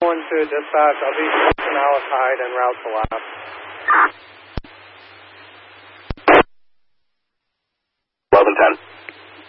12, dispatch. I'll be an Alice Hyde and route to lab.